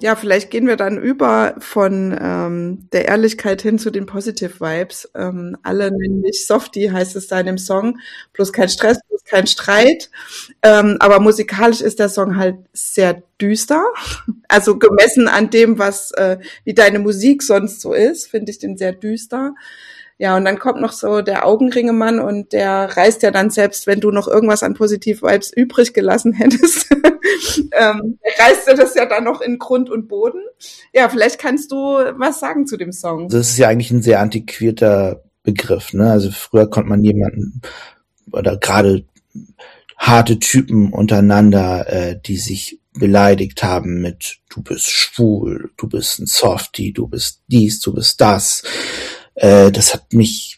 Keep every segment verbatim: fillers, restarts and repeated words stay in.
Ja, vielleicht gehen wir dann über von ähm, der Ehrlichkeit hin zu den Positive Vibes. Ähm, alle nennen mich Softie, heißt es da in dem Song. Bloß kein Stress, bloß kein Streit. Ähm, aber musikalisch ist der Song halt sehr düster. Also gemessen an dem, was äh, wie deine Musik sonst so ist, finde ich den sehr düster. Ja, und dann kommt noch so der Augenringemann und der reißt ja dann, selbst wenn du noch irgendwas an Positiv Vibes übrig gelassen hättest, ähm, der reißt ja das ja dann noch in Grund und Boden. Ja, vielleicht kannst du was sagen zu dem Song. Das ist ja eigentlich ein sehr antiquierter Begriff, ne? Also früher konnte man jemanden oder gerade harte Typen untereinander, äh, die sich beleidigt haben mit du bist schwul, du bist ein Softie, du bist dies, du bist das. Äh, das hat mich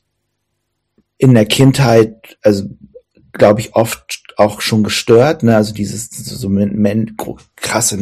in der Kindheit, also glaube ich, oft auch schon gestört, ne? Also dieses so männ- krasse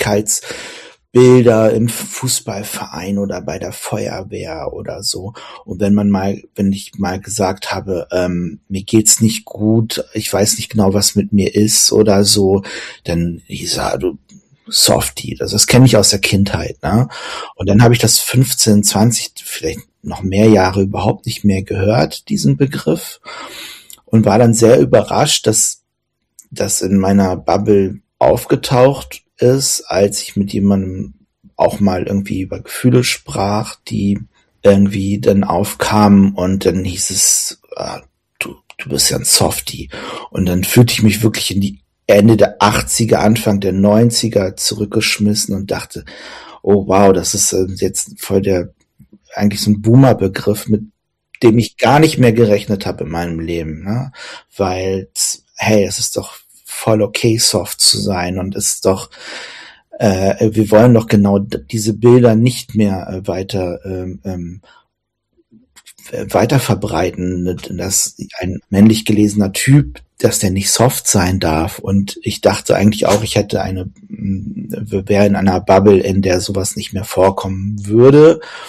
Männlichkeitsbilder im Fußballverein oder bei der Feuerwehr oder so. Und wenn man mal, wenn ich mal gesagt habe, ähm, mir geht's nicht gut, ich weiß nicht genau, was mit mir ist oder so, dann hieß er, du Softie, also das kenne ich aus der Kindheit, ne? Und dann habe ich das fünfzehn, zwanzig, vielleicht noch mehr Jahre überhaupt nicht mehr gehört, diesen Begriff, und war dann sehr überrascht, dass das in meiner Bubble aufgetaucht ist, als ich mit jemandem auch mal irgendwie über Gefühle sprach, die irgendwie dann aufkamen, und dann hieß es, ah, du, du bist ja ein Softie. Und dann fühlte ich mich wirklich in die Ende der achtziger, Anfang der neunziger zurückgeschmissen und dachte, oh wow, das ist äh, jetzt voll der, eigentlich so ein Boomer-Begriff, mit dem ich gar nicht mehr gerechnet habe in meinem Leben, ne? Weil, hey, es ist doch voll okay, soft zu sein, und es ist doch, äh, wir wollen doch genau diese Bilder nicht mehr äh, weiter ähm, ähm, weiter verbreiten, dass ein männlich gelesener Typ, dass der nicht soft sein darf. Und ich dachte eigentlich auch, ich hätte eine, wäre in einer Bubble, in der sowas nicht mehr vorkommen würde.